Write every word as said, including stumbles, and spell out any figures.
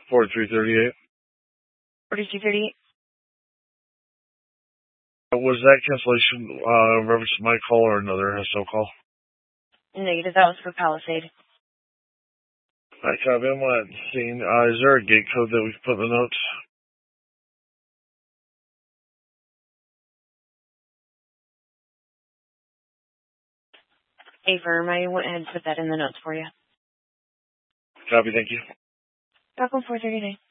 forty-three thirty-eight. forty-three thirty-eight. Was that cancellation uh, in reference to my call or another S O call? Negative. That was for Palisade. I copy. I'm not seeing. Uh, is there a gate code that we can put in the notes? Affirm. I went ahead and put that in the notes for you. Copy. Thank you. Welcome four thirty-nine.